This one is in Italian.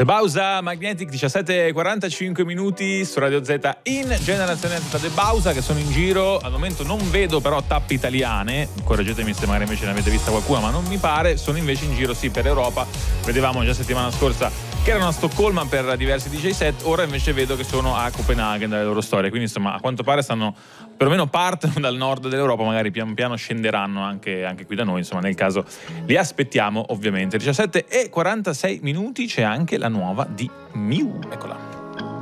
The Bausa Magnetic, 17:45 minuti su Radio Z in Generazione Z. The Bausa che sono in giro, al momento non vedo però tappe italiane, correggetemi se magari invece ne avete vista qualcuna, ma non mi pare. Sono invece in giro sì per Europa, vedevamo già settimana scorsa che erano a Stoccolma per diversi DJ set, ora invece vedo che sono a Copenaghen dalle loro storie, quindi insomma a quanto pare stanno, perlomeno partono dal nord dell'Europa, magari pian piano scenderanno anche qui da noi, insomma nel caso li aspettiamo ovviamente. 17:46 minuti, c'è anche la nuova di Miu, eccola.